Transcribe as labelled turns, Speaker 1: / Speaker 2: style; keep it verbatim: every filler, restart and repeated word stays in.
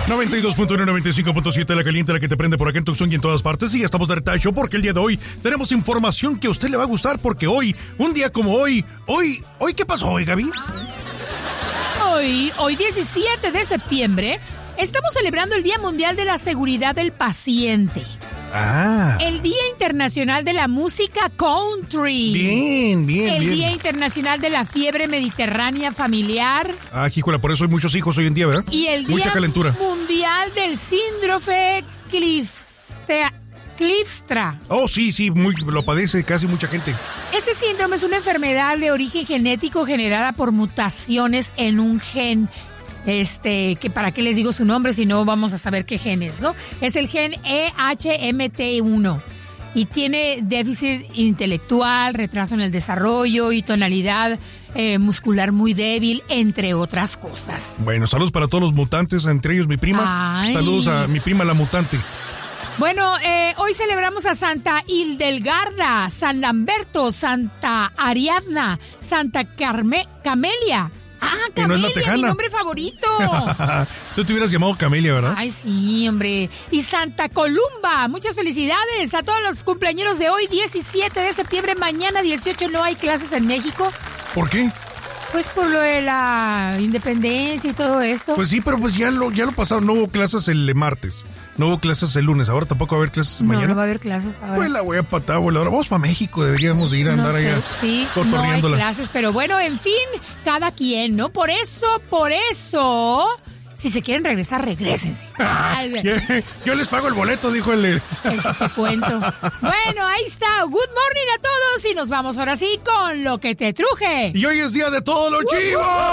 Speaker 1: noventa y dos punto uno, noventa y cinco punto siete, la caliente, la que te prende por acá en Tucson y en todas partes. Y ya estamos de retacho porque el día de hoy tenemos información que a usted le va a gustar, porque hoy, un día como hoy, hoy, hoy, ¿qué pasó hoy, Gaby?
Speaker 2: Hoy, hoy diecisiete de septiembre, estamos celebrando el Día Mundial de la Seguridad del Paciente.
Speaker 1: Ah.
Speaker 2: El Día Internacional de la Música Country.
Speaker 1: Bien, bien,
Speaker 2: El
Speaker 1: bien.
Speaker 2: Día Internacional de la Fiebre Mediterránea Familiar.
Speaker 1: Ah, híjole, por eso hay muchos hijos hoy en día, ¿verdad?
Speaker 2: Y el
Speaker 1: Mucha
Speaker 2: Día
Speaker 1: calentura.
Speaker 2: Mundial del Síndrome Clifstra. Clifstra.
Speaker 1: Oh, sí, sí, muy, lo padece casi mucha gente.
Speaker 2: Este síndrome es una enfermedad de origen genético generada por mutaciones en un gen. Este, que para qué les digo su nombre si no vamos a saber qué gen es, ¿no? Es el gen E H M T uno y tiene déficit intelectual, retraso en el desarrollo y tonalidad eh, muscular muy débil, entre otras cosas.
Speaker 1: Bueno, saludos para todos los mutantes, entre ellos mi prima.
Speaker 2: Ay.
Speaker 1: Saludos a mi prima la mutante.
Speaker 2: Bueno, eh, hoy celebramos a Santa Hildegarda, San Lamberto, Santa Ariadna, Santa Carme Camelia. Ah,
Speaker 1: Que no es
Speaker 2: Camelia,
Speaker 1: la tejana.
Speaker 2: mi nombre favorito.
Speaker 1: Tú te hubieras llamado Camelia, ¿verdad?
Speaker 2: Ay, sí, hombre. Y Santa Columba, muchas felicidades a todos los cumpleañeros de hoy, diecisiete de septiembre. Mañana, dieciocho, no hay clases en México.
Speaker 1: ¿Por qué?
Speaker 2: Pues por lo de la independencia y todo esto.
Speaker 1: Pues sí, pero pues ya lo, ya lo pasaron. No hubo clases el martes, no hubo clases el lunes. Ahora tampoco va a haber clases
Speaker 2: no,
Speaker 1: mañana.
Speaker 2: no va a haber clases ahora.
Speaker 1: Pues la voy a patar, abuela. Ahora vamos para México, deberíamos de ir a
Speaker 2: No
Speaker 1: andar
Speaker 2: sé,
Speaker 1: allá
Speaker 2: sí, no hay
Speaker 1: cotorreándola.
Speaker 2: clases, pero bueno, en fin, cada quien, ¿no? Por eso, por eso, si se quieren regresar, regrésense. Ay,
Speaker 1: yo, yo les pago el boleto, dijo el...
Speaker 2: el que te cuento. Bueno, ahí está. Good morning a todos y nos vamos ahora sí con lo que te truje.
Speaker 1: Y hoy es día de todos los chivos.